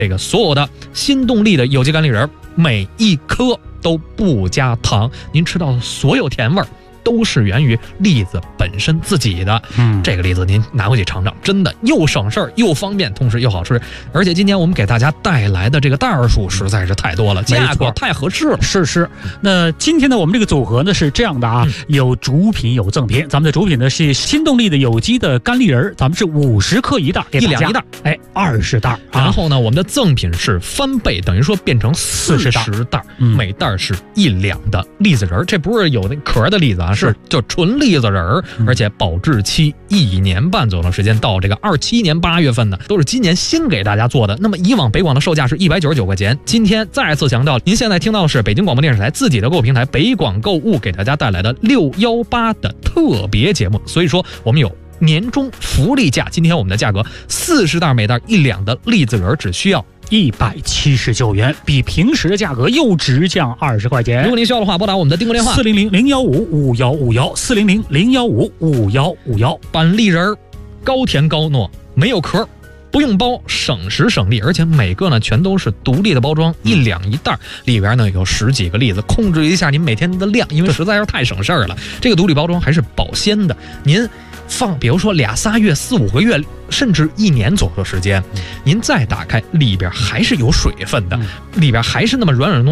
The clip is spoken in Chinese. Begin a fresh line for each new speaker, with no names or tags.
这个所有的新动力的有机甘蔗仁，每一颗都不加糖，您吃到的所有甜味儿都是源于栗子本身自己的。这个栗子您拿回去尝尝，真的又省事儿又方便，同时又好吃。而且今天我们给大家带来的这个袋数实在是太多了，价格太合适了。
是。那今天呢，我们这个组合呢是这样的啊，有主品有赠品。咱们的主品呢是新动力的有机的干栗仁，咱们是50克一袋，
一两一袋
，20袋。
然后呢，我们的赠品是翻倍，等于说变成40袋，每袋是1两的栗子仁。这不是有那壳的栗子啊，是就纯栗子仁儿，而且保质期1年半左右的时间，到这个27年8月份呢，都是今年新给大家做的。那么以往北广的售价是199块钱，今天再次强调，您现在听到的是北京广播电视台自己的购物平台北广购物给大家带来的618的特别节目，所以说我们有年终福利价，今天我们的价格40袋，每袋1两的栗子仁只需要
179元，比平时的价格又直降20块钱。
如果您需要的话，拨打我们的订购电话
400-015-5151，400-015-5151。
板栗仁高甜高糯，没有壳，不用包，省时省力，而且每个呢全都是独立的包装，1两一袋，里边呢有10几个栗子，控制一下您每天的量，因为实在是太省事儿了。这个独立包装还是保鲜的，您放比如说2、3月、4、5个月，甚至1年左右的时间，您再打开，里边还是有水分的，里边还是那么软软